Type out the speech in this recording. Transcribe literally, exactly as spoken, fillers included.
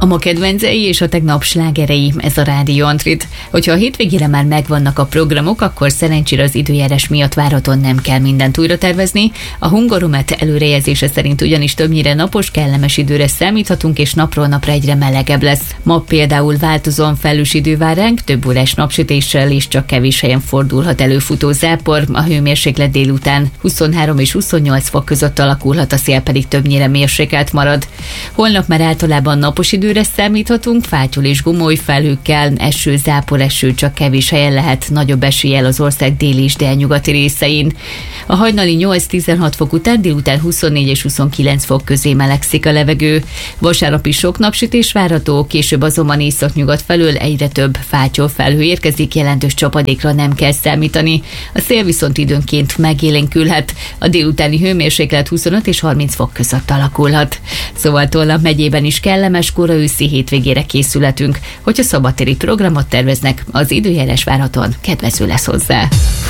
A ma kedvencei és a tegnap slágerei, ez a Rádió Antrit. Hogyha a hétvégére már megvannak a programok, akkor szerencsére az időjárás miatt várhatóan nem kell mindent újra tervezni. A Hungaromet előrejelzése szerint ugyanis többnyire napos, kellemes időre számíthatunk, és napról napra egyre melegebb lesz. Ma például változóan felhős idő vár ránk, több órás napsütéssel, és csak kevés helyen fordulhat elő futó zápor. A hőmérséklet délután huszonhárom és huszonnyolc fok között alakulhat, a szél pedig többnyire mérsékelt marad. Holnap már általában napos időre számíthatunk, fátyol és gomoly felhőkkel, eső, zápor, eső csak kevés helyen lehet, nagyobb eséllyel az ország déli és délnyugati részein. A hajnali nyolc-tizenhat fok után délután huszonnégy és huszonkilenc fok közé melegszik a levegő. Vasárnap is sok napsütés várható, később azonban északnyugat felől egyre több fátyol felhő érkezik, jelentős csapadékra nem kell számítani. A szél viszont időnként megélénkülhet, a délutáni hőmérséklet huszonöt és harminc fok között alakulhat. Szóval Tolna megyében is kellemes kora őszi hétvégére készülhetünk. Hogyha szabadtéri programot terveznek, az időjárás várhatóan kedvező lesz hozzá.